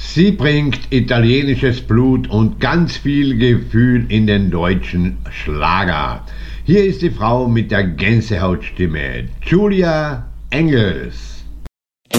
Sie bringt italienisches Blut und ganz viel Gefühl in den deutschen Schlager. Hier ist die Frau mit der Gänsehautstimme, Julia Engels.